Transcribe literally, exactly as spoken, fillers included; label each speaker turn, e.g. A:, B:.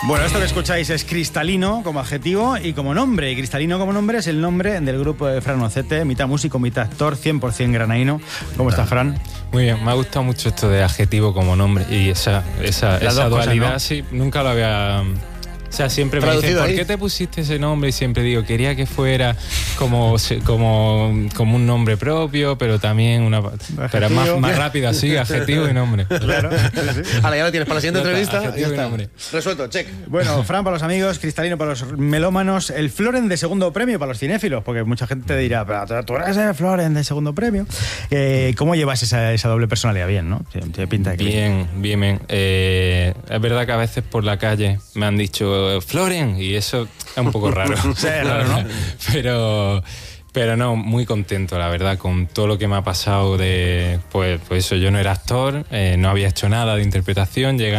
A: Bueno, esto que escucháis es Cristalino como adjetivo y como nombre. Y Cristalino como nombre es el nombre del grupo de Fran Ocete, mitad músico, mitad actor, cien por ciento granaíno. ¿Cómo estás, Fran?
B: Muy bien, me ha gustado mucho esto de adjetivo como nombre y esa, esa, esa dualidad, cosas, ¿no? Sí, nunca lo había... O sea, siempre me dicen, ¿por qué te pusiste ese nombre? Y siempre digo, quería que fuera como, como, como un nombre propio, pero también una... Adjetivo. Pero más, más rápido así, adjetivo y nombre. Claro.
C: Sí, sí. Ahora ya lo tienes para la siguiente
B: Ya
C: entrevista.
B: está,
C: Ya está.
B: y nombre.
C: Resuelto, check.
A: Bueno, Fran para los amigos, Cristalino para los melómanos, el Floren de segundo premio para los cinéfilos, porque mucha gente te dirá, pero tú eres el Floren de segundo premio. Eh, ¿Cómo llevas esa, esa doble personalidad? Bien, ¿no? Te pinta que...
B: Bien, bien, bien. Eh, es verdad que a veces por la calle me han dicho Floren, y eso es un poco raro.
A: Sí, es raro, ¿no?
B: Pero, pero no, muy contento, la verdad, con todo lo que me ha pasado de... Pues, pues eso, yo no era actor, eh, no había hecho nada de interpretación, llega